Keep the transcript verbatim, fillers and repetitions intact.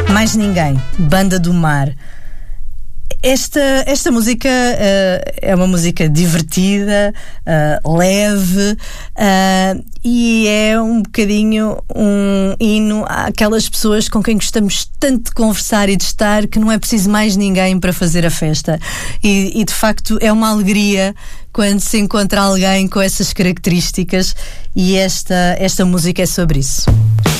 Mais Ninguém, Banda do Mar. Esta, esta música uh, é uma música divertida, uh, leve, uh, e é um bocadinho um hino àquelas pessoas com quem gostamos tanto de conversar e de estar, que não é preciso mais ninguém para fazer a festa. E, e de facto é uma alegria quando se encontra alguém com essas características, e esta, esta música é sobre isso.